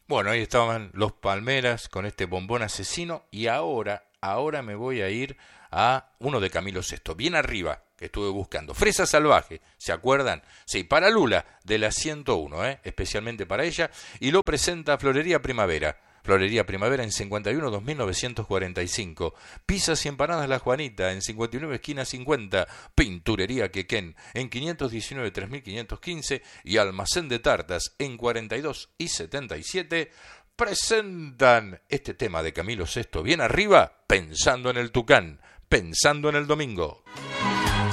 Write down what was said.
Bueno, ahí estaban los Palmeras con este bombón asesino y ahora me voy a ir a uno de Camilo Sesto, bien arriba, que estuve buscando. Fresa Salvaje, ¿se acuerdan? Sí, para Lula, de la 101, especialmente para ella, y lo presenta Florería Primavera. Florería Primavera en 51 2945, Pizzas y Empanadas La Juanita en 59 esquina 50, Pinturería Quequén en 519 3515 y Almacén de Tartas en 42 y 77 presentan este tema de Camilo Sesto bien arriba, pensando en el Tucán, pensando en el domingo.